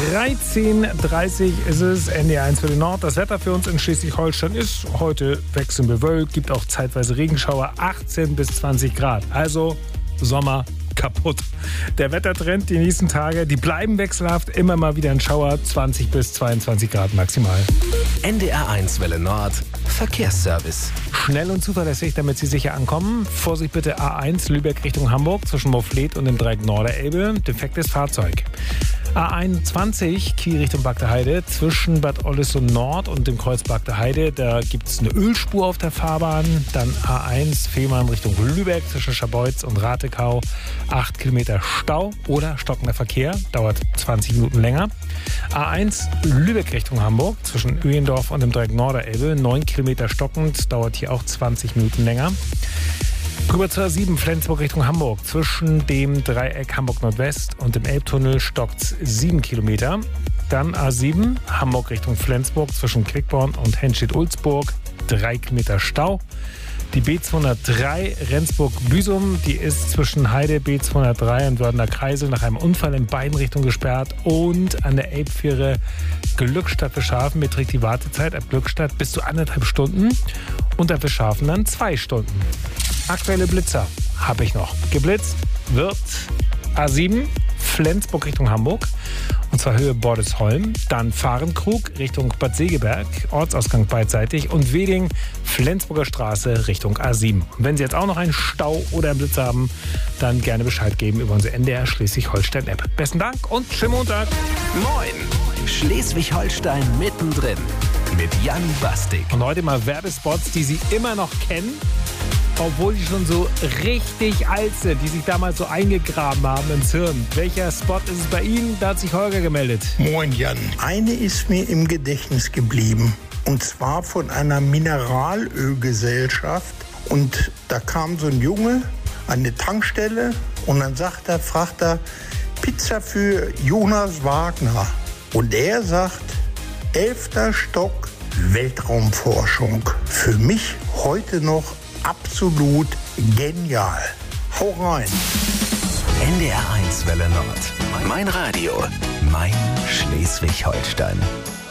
13:30 ist es, NDR1 für den Nord. Das Wetter für uns in Schleswig-Holstein ist heute wechselnd bewölkt, gibt auch zeitweise Regenschauer, 18 bis 20 Grad. Also Sommer kaputt. Der Wettertrend die nächsten Tage, die bleiben wechselhaft, immer mal wieder ein Schauer, 20 bis 22 Grad maximal. NDR1 Welle Nord, Verkehrsservice. Schnell und zuverlässig, damit Sie sicher ankommen. Vorsicht bitte A1 Lübeck Richtung Hamburg zwischen Moorfleet und dem Dreieck Norderelbe. Defektes Fahrzeug. A21 Kiel Richtung Bagde Heide zwischen Bad Oldesloe Nord und dem Kreuz Bagde Heide. Da gibt es eine Ölspur auf der Fahrbahn. Dann A1 Fehmarn Richtung Lübeck zwischen Scharbeutz und Ratekau. 8 Kilometer Stau oder stockender Verkehr. Dauert 20 Minuten länger. A1 Lübeck Richtung Hamburg zwischen Öhendorf und dem Dreieck Norderelbe. 9 Kilometer stockend. Dauert hier auch 20 Minuten länger. Rüber zur A7 Flensburg Richtung Hamburg. Zwischen dem Dreieck Hamburg Nordwest und dem Elbtunnel stockt 7 Kilometer. Dann A7 Hamburg Richtung Flensburg zwischen Quickborn und Henstedt-Ulzburg. 3 Kilometer Stau. Die B203 Rendsburg-Büsum, die ist zwischen Heide B203 und Wördener Kreisel nach einem Unfall in beiden Richtungen gesperrt. Und an der Elbfähre Glückstadt Fischhafen beträgt die Wartezeit ab Glückstadt bis zu 1,5 Stunden und ab Fischhafen dann 2 Stunden. Aktuelle Blitzer habe ich noch. Geblitzt wird A7 Flensburg Richtung Hamburg und zwar Höhe Bordesholm, dann Fahrenkrug Richtung Bad Segeberg, Ortsausgang beidseitig und Weding Flensburger Straße Richtung A7. Und wenn Sie jetzt auch noch einen Stau oder einen Blitz haben, dann gerne Bescheid geben über unsere NDR Schleswig-Holstein-App. Besten Dank und schönen Montag. Moin, Schleswig-Holstein mittendrin mit Jan Bastik. Und heute mal Werbespots, die Sie immer noch kennen, obwohl die schon so richtig alt sind, die sich damals so eingegraben haben ins Hirn. Welcher Spot ist es bei Ihnen? Da hat sich Holger gemeldet. Moin Jan. Eine ist mir im Gedächtnis geblieben. Und zwar von einer Mineralölgesellschaft. Und da kam so ein Junge an eine Tankstelle und dann fragt er, Pizza für Jonas Wagner. Und er sagt, 11. Stock Weltraumforschung. Für mich heute noch absolut genial. Hau rein. NDR1 Welle Nord. Mein Radio. Mein Schleswig-Holstein.